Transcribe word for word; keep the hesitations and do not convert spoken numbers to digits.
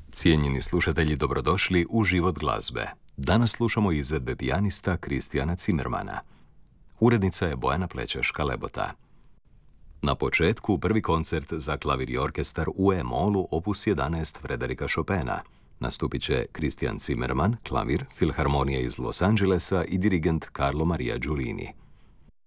Cijenjeni slušatelji, dobrodošli u Život glazbe. Danas slušamo izvedbe pijanista Kristijana Cimermana. Urednica je Bojana Plećeška-Lebota. Na početku prvi koncert za klavir i orkestar u E-molu opus jedanaest Frederika Chopina. Nastupit će Kristijan Cimerman, klavir, Filharmonija iz Los Angelesa i dirigent Carlo Maria Giulini.